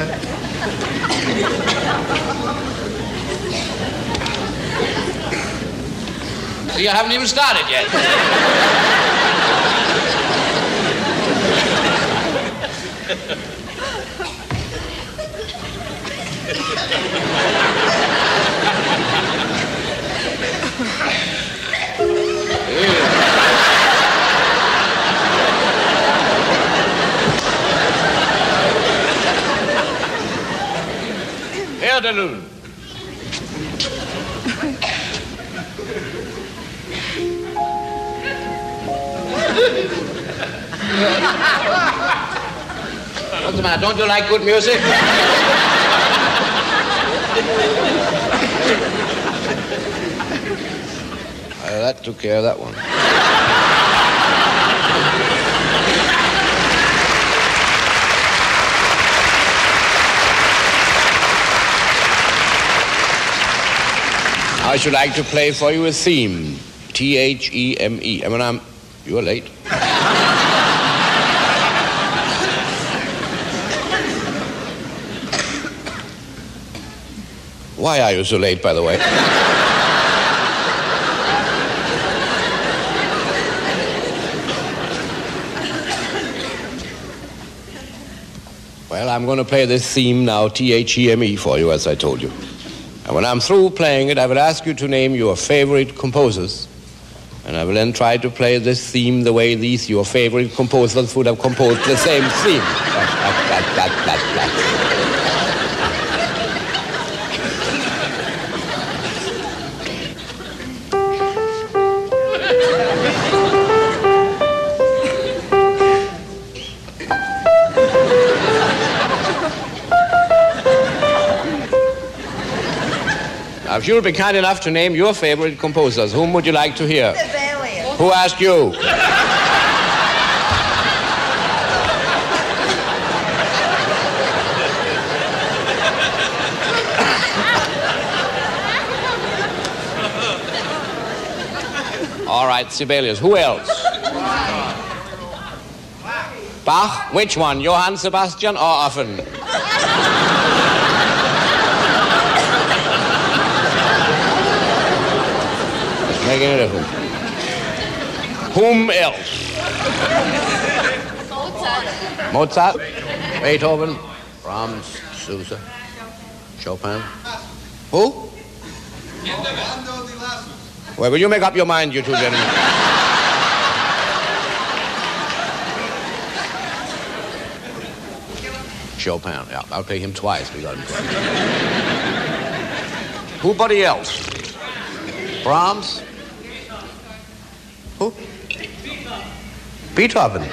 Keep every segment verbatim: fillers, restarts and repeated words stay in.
See, I haven't even started yet. Herr de Lune. What's the matter? Don't you like good music? Uh, that took care of that one. I should like to play for you a theme. T H E M E. I mean, I'm... You're late. Why are you so late, by the way? Well, I'm going to play this theme now, T H E M E, for you, as I told you. And when I'm through playing it, I will ask you to name your favorite composers. And I will then try to play this theme the way these, your favorite composers, would have composed the same theme. That, that, that, that, that. Now, if you'll be kind enough to name your favorite composers, whom would you like to hear? Sibelius. Who asked you? All right, Sibelius. Who else? Bach? Which one? Johann Sebastian or Offen? Making a difference. Whom else? Mozart. Mozart? Beethoven? Brahms? Sousa? Chopin? Who? Well, will you make up your mind, you two gentlemen? Chopin, yeah. I'll play him twice. We got him twice. Whobody else? Brahms? Who? Beethoven.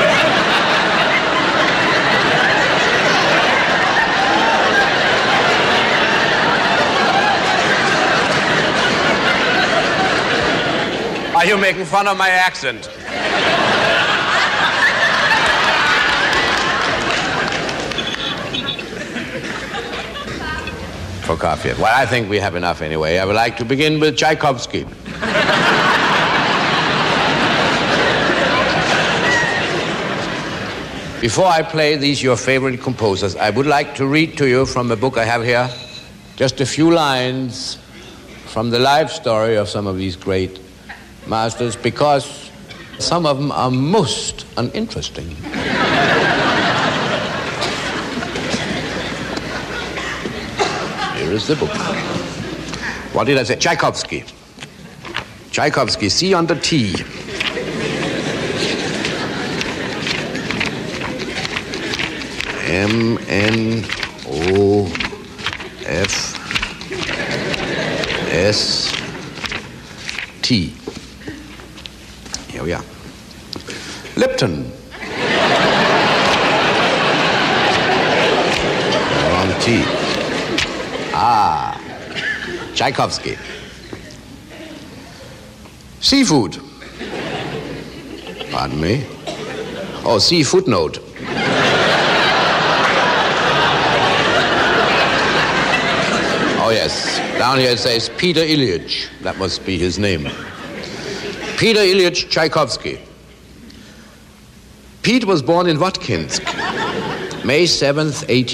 Are you making fun of my accent? Prokofiev. Well, I think we have enough anyway. I would like to begin with Tchaikovsky. Before I play these your favorite composers, I would like to read to you from a book I have here just a few lines from the life story of some of these great masters, because some of them are most uninteresting. Here is the book. What did I say? Tchaikovsky. Tchaikovsky, C under T. M N O F S T. Here we are. Lipton. Wrong T. Ah. Tchaikovsky. Seafood. Pardon me. Oh, see footnote. Oh, yes. Down here it says Peter Ilyich. That must be his name. Peter Ilyich Tchaikovsky. Pete was born in Votkinsk, May seventh, eighteen